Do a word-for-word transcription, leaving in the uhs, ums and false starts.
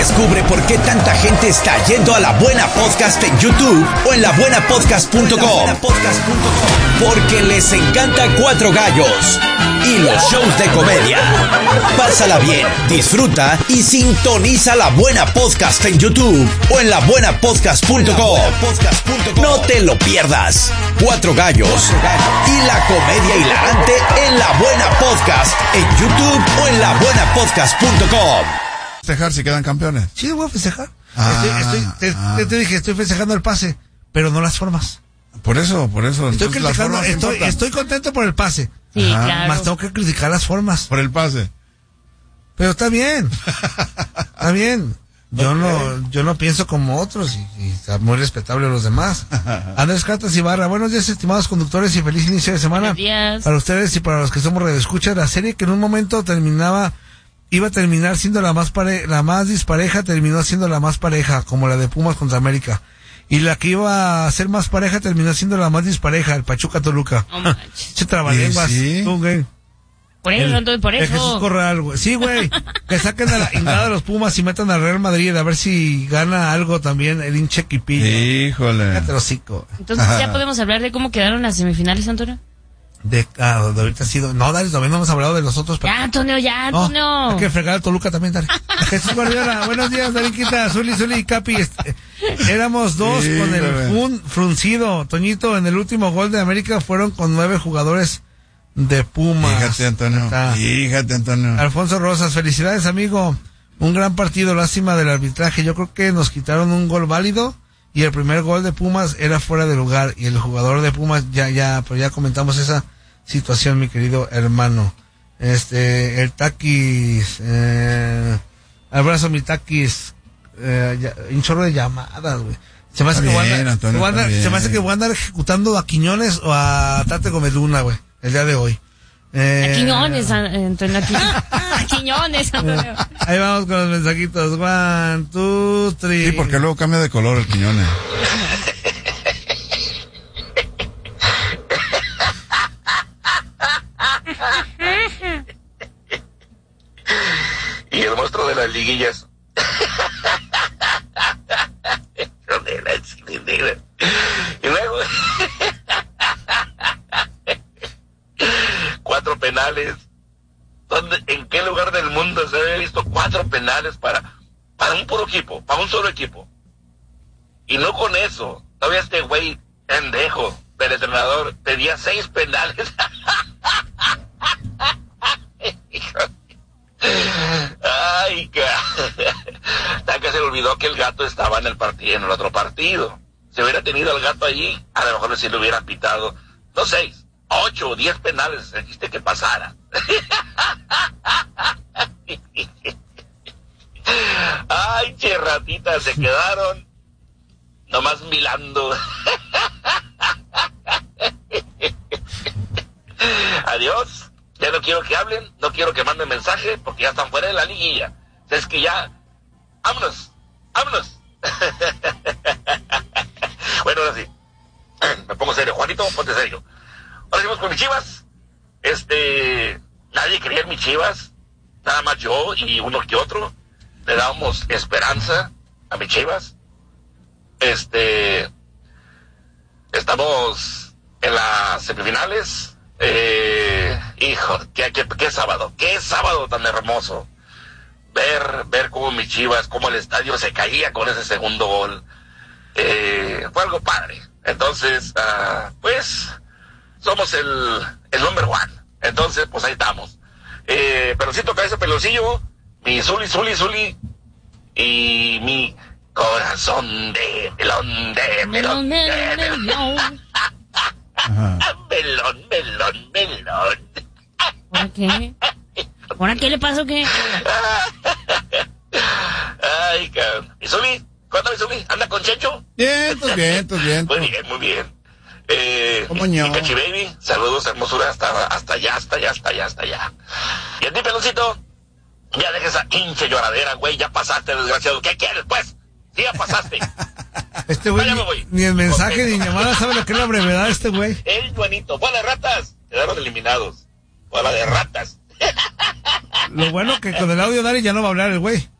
Descubre por qué tanta gente está yendo a La Buena Podcast en YouTube o en la buena podcast punto com. Porque les encanta Cuatro Gallos y los shows de comedia. Pásala bien, disfruta y sintoniza La Buena Podcast en YouTube o en la buena podcast punto com. No te lo pierdas. Cuatro Gallos y la comedia hilarante en La Buena Podcast en YouTube o en la buena podcast punto com. Festejar si quedan campeones. Sí, voy a festejar. Ah, estoy, estoy, te, ah. te, te dije, estoy festejando el pase, pero no las formas. Por eso, por eso. Estoy Entonces, las criticando, formas estoy, importan. estoy contento por el pase. Sí, Ajá. claro. Más tengo que criticar las formas. Por el pase. Pero está bien. Está bien. Yo no, yo no pienso como otros y, y está muy respetable los demás. Andrés Cartas Ibarra, buenos días, estimados conductores, y feliz inicio de semana. Buenos días. Para ustedes y para los que somos radioescuchas, la serie que en un momento terminaba, iba a terminar siendo la más pare, la más dispareja, terminó siendo la más pareja, como la de Pumas contra América. Y la que iba a ser más pareja terminó siendo la más dispareja, el Pachuca Toluca. No manches. Che trabalenguas, ¿Sí? tú, güey. Por eso, El- Antonio, por el Jesús eso. Corral, güey. Sí, güey. Que saquen a la ingada de los Pumas y metan al Real Madrid a ver si gana algo también el hinche Quipillo. Híjole. Cállate el hocico. Entonces, ¿ya podemos hablar de cómo quedaron las semifinales, Antonio? De, ah, de ahorita ha sido. No, dale, todavía no hemos hablado de los otros. Ya, Antonio, ya, Antonio. No, hay que fregar al Toluca también, dale. Jesús Guardiola, buenos días, Darinquita, Zuli, Zuli y Capi. Este, éramos dos Sí, con el bebé. fun, fruncido. Toñito, en el último gol de América fueron con nueve jugadores de Pumas. Fíjate, Antonio. Está. Fíjate, Antonio. Alfonso Rosas, felicidades, amigo. Un gran partido, lástima del arbitraje. Yo creo que nos quitaron un gol válido y el primer gol de Pumas era fuera de lugar y el jugador de Pumas ya, ya, pero ya comentamos esa situación, mi querido hermano. Este, el Taquis, eh, abrazo mi Taquis, eh, ya, un chorro de llamadas, güey. Se me hace Está que voy a bien, andar- Antonio, voy a andar- está se me hace bien. que voy a andar ejecutando a Quiñones o a Tate Gómez Luna, güey, el día de hoy. Eh, A Quiñones, Antonio. A Quiñones, a Quiñones, Antonio. Ahí vamos con los mensajitos. One, two, three. Sí, porque luego cambia de color el Quiñones. Y el monstruo de las liguillas. De la chingada. Y luego cuatro penales. ¿Dónde, ¿En qué lugar del mundo se había visto cuatro penales para, para un puro equipo, para un solo equipo? Y no con eso, todavía este güey pendejo del entrenador pedía seis penales. Ay, ca... que se le olvidó que el gato estaba en el partido, en el otro partido. Si hubiera tenido al gato allí, a lo mejor sí le hubiera pitado, no seis, ocho o diez penales, dijiste que pasara. Ay, che ratitas, se quedaron nomás milando. Adiós. Ya no quiero que hablen, no quiero que manden mensaje, porque ya están fuera de la liguilla. O sea, es que ya... ¡Vámonos! ¡Vámonos! Bueno, ahora sí. Me pongo serio. Juanito, ponte serio. Ahora seguimos con mis Chivas. Este... Nadie creía en mis Chivas. Nada más yo y uno que otro. Le dábamos esperanza a mis Chivas. Este... Estamos en las semifinales. Eh, hijo, qué, qué, qué sábado, qué sábado tan hermoso. Ver, ver cómo mis Chivas, cómo el estadio se caía con ese segundo gol. Eh, fue algo padre. Entonces, uh, pues, somos el, el number one. Entonces, pues ahí estamos. Eh, Peloncito, cabeza, peloncillo, mi Zuli, Zuli, Zuli, y mi corazón de melón, de melón, de melón. Ajá. Melón, melón, melón. ¿Por qué? ¿Ahora qué le pasó? ¿Qué? Ay, cabrón. ¿Y Zuli? ¿Cuándo, Zuli? ¿Anda con Checho? Bien, pues bien, pues bien. Muy bien, muy bien. Eh, ¿Cómo no? y Cachi Baby, saludos, hermosura, hasta, hasta allá, hasta allá, hasta allá, hasta allá. Y a ti, Peloncito, ya deja esa hinche lloradera, güey, ya pasaste, desgraciado. ¿Qué quieres, pues? Sí, ya pasaste. Este güey, Vaya, me voy. ni, ni el mensaje Contento. ni llamada sabe lo que es la brevedad este güey. El Juanito, bola de ratas, quedaron eliminados. Bola de ratas. Lo bueno que con el audio Dari ya no va a hablar el güey.